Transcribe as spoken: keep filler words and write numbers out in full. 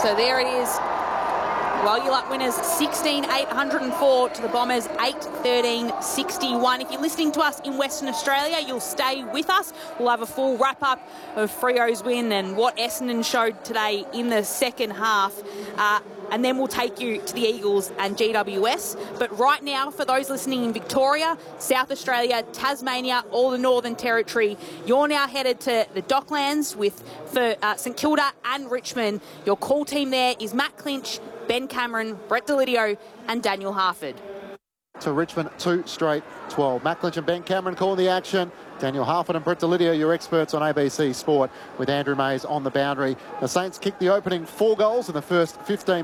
So there it is. Well, you luck winners sixteen eight oh four to the Bombers eight thirteen sixty-one. If you're listening to us in Western Australia, you'll stay with us. We'll have a full wrap-up of Freo's win and what Essendon showed today in the second half. Uh, and then we'll take you to the Eagles and G W S. But right now, for those listening in Victoria, South Australia, Tasmania, all the Northern Territory, you're now headed to the Docklands with for uh, St Kilda and Richmond. Your call team there is Matt Clinch, Ben Cameron, Brett Delidio and Daniel Harford. To Richmond, two straight twelve. Matt Clinch and Ben Cameron calling the action. Daniel Harford and Brett Delidio, your experts on A B C Sport, with Andrew Mays on the boundary. The Saints kicked the opening four goals in the first fifteen